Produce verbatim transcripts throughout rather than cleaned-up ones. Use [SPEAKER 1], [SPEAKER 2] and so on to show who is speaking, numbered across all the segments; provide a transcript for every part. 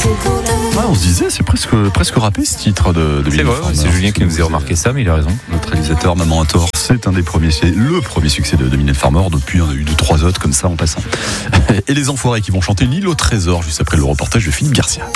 [SPEAKER 1] Ouais, on se disait, c'est presque, presque rappé ce titre de, de
[SPEAKER 2] C'est vrai, ouais, c'est Julien qui nous a remarqué ça, mais il a raison.
[SPEAKER 1] Notre réalisateur Maman à tort, c'est un des premiers, c'est le premier succès de, de Mylène Farmer. Depuis, on a eu deux, trois autres comme ça en passant. Et les Enfoirés qui vont chanter L'île au trésor juste après le reportage de Philippe Garcia.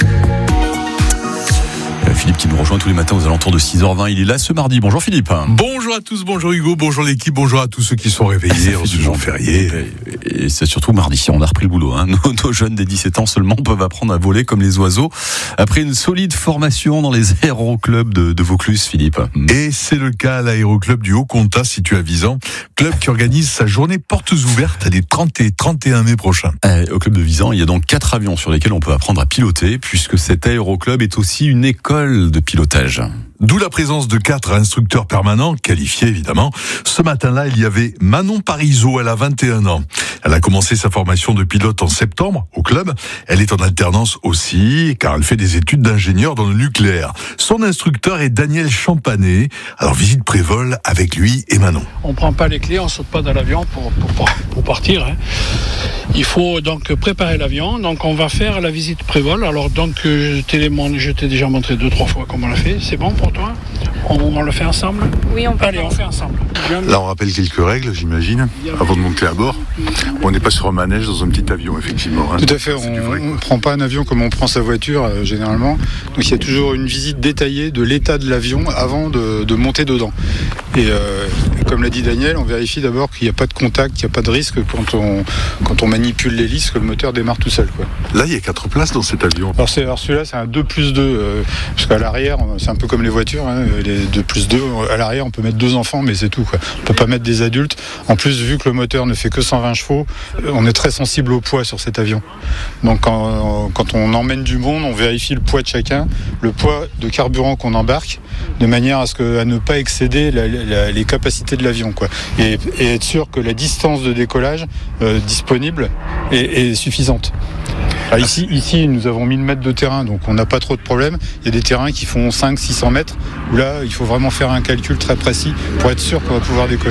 [SPEAKER 1] Philippe qui nous rejoint tous les matins aux alentours de six heures vingt. Il est là ce mardi. Bonjour Philippe.
[SPEAKER 3] Bonjour à tous, bonjour Hugo, bonjour l'équipe, bonjour à tous ceux qui sont réveillés en ce jour férié.
[SPEAKER 1] Et, et c'est surtout mardi, on a repris le boulot. Hein. Nos, nos jeunes des dix-sept ans seulement peuvent apprendre à voler comme les oiseaux après une solide formation dans les aéroclubs de, de Vaucluse, Philippe.
[SPEAKER 3] Et c'est le cas à l'aéroclub du Haut-Comtat situé à Visan, club qui organise sa journée portes ouvertes les trente et trente et un mai prochains.
[SPEAKER 1] Euh, au club de Visan, il y a donc quatre avions sur lesquels on peut apprendre à piloter puisque cet aéroclub est aussi une école de pilotage.
[SPEAKER 3] D'où la présence de quatre instructeurs permanents, qualifiés évidemment. Ce matin-là, il y avait Manon Parisot, elle a vingt et un ans. Elle a commencé sa formation de pilote en septembre au club. Elle est en alternance aussi, car elle fait des études d'ingénieur dans le nucléaire. Son instructeur est Daniel Champanet. Alors visite prévol avec lui et Manon.
[SPEAKER 4] On prend pas les clés, on saute pas dans l'avion pour, pour, pour partir. Hein. Il faut donc préparer l'avion. Donc on va faire la visite prévol. Alors donc je t'ai, je t'ai déjà montré deux, trois fois comment on l'a fait. C'est bon pour toi ? On, on le fait ensemble ?
[SPEAKER 5] Oui, on peut.
[SPEAKER 4] Allez, on fait ensemble.
[SPEAKER 6] Là, on rappelle quelques règles, j'imagine, avant de monter à bord. On n'est pas sur un manège dans un petit avion, effectivement. Hein.
[SPEAKER 7] Tout à fait, on ne prend pas un avion comme on prend sa voiture, euh, généralement. Donc il y a toujours une visite détaillée de l'état de l'avion avant de, de monter dedans. Et euh, comme l'a dit Daniel, on vérifie d'abord qu'il n'y a pas de contact, qu'il n'y a pas de risque quand on, quand on manipule l'hélice, que le moteur démarre tout seul, quoi.
[SPEAKER 6] Là, il y a quatre places dans cet avion.
[SPEAKER 7] Alors, c'est, alors celui-là, c'est un deux plus deux, euh, parce qu'à l'arrière, c'est un peu comme les voitures, hein, les deux plus deux, à l'arrière, on peut mettre deux enfants, mais c'est tout, quoi. On ne peut pas mettre des adultes. En plus, vu que le moteur ne fait que cent vingt chevaux, on est très sensible au poids sur cet avion. Donc quand, quand on emmène du monde, on vérifie le poids de chacun, le poids de carburant qu'on embarque, de manière à, ce que, à ne pas excéder la, la, les capacités de l'avion, quoi. Et, et être sûr que la distance de décollage euh, disponible est, est suffisante. Alors ici, ici, nous avons mille mètres de terrain, donc on n'a pas trop de problèmes. Il y a des terrains qui font cinq à six cents mètres, où là, il faut vraiment faire un calcul très précis pour être sûr qu'on va pouvoir décoller.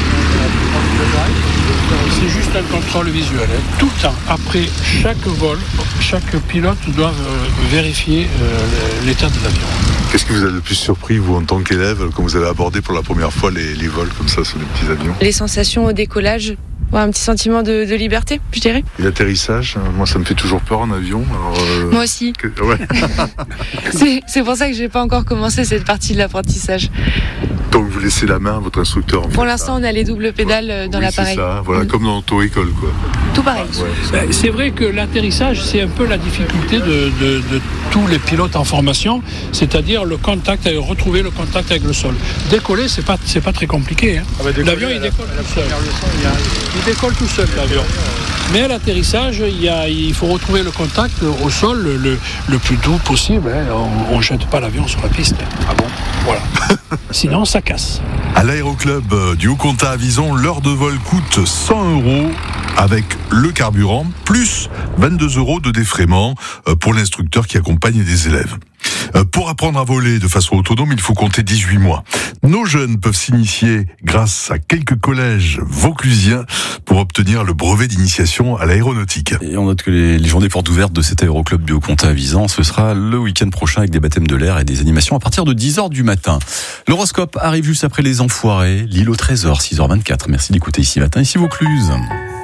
[SPEAKER 4] C'est juste un contrôle visuel. Hein. Tout le temps, après chaque vol, chaque pilote doit euh, vérifier euh, l'état de l'avion.
[SPEAKER 6] Qu'est-ce qui vous a le plus surpris, vous, en tant qu'élève, quand vous avez abordé pour la première fois les, les vols comme ça sur les petits avions ?
[SPEAKER 5] Les sensations au décollage. Ouais, un petit sentiment de, de liberté, je dirais.
[SPEAKER 6] Et l'atterrissage, moi ça me fait toujours peur en avion. Alors, euh...
[SPEAKER 5] Moi aussi.
[SPEAKER 6] Que... Ouais.
[SPEAKER 5] c'est, c'est pour ça que je n'ai pas encore commencé cette partie de l'apprentissage.
[SPEAKER 6] Donc vous laissez la main à votre instructeur en
[SPEAKER 5] Pour
[SPEAKER 6] fait,
[SPEAKER 5] l'instant,
[SPEAKER 6] là.
[SPEAKER 5] on a les doubles pédales dans
[SPEAKER 6] oui,
[SPEAKER 5] l'appareil.
[SPEAKER 6] C'est ça, voilà, mmh. Comme dans l'auto-école, quoi.
[SPEAKER 5] Tout pareil.
[SPEAKER 6] Ouais,
[SPEAKER 4] c'est... c'est vrai que l'atterrissage, c'est un peu la difficulté de, de, de tous les pilotes en formation, c'est-à-dire le contact, retrouver le contact avec le sol. Décoller, c'est pas, c'est pas très compliqué. Hein. Ah bah décoller, l'avion, il décolle tout seul. Il décolle tout seul, l'avion. Mais à l'atterrissage, il, y a, il faut retrouver le contact au sol le, le, le plus doux possible. Hein. On ne jette pas l'avion sur la piste. Ah bon ? Voilà. Sinon, ça casse.
[SPEAKER 3] À l'aéroclub du Haut-Comtat à Visan, l'heure de vol coûte cent euros avec le carburant, plus vingt-deux euros de défraiement pour l'instructeur qui accompagne des élèves. Pour apprendre à voler de façon autonome, il faut compter dix-huit mois. Nos jeunes peuvent s'initier grâce à quelques collèges vauclusiens pour obtenir le brevet d'initiation à l'aéronautique.
[SPEAKER 1] Et on note que les, les journées portes ouvertes de cet aéroclub du Haut-Comtat à Visan, ce sera le week-end prochain avec des baptêmes de l'air et des animations à partir de dix heures du matin. L'horoscope arrive juste après les Enfoirés, L'île au trésor, six heures vingt-quatre. Merci d'écouter Ici Matin, ici Vaucluse.